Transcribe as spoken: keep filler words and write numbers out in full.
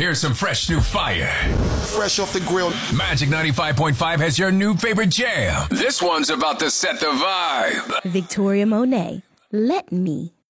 Here's some fresh new fire. Fresh off the grill. Magic ninety-five point five has your new favorite jam. This one's about to set the vibe. Victoria Monet, Let Me.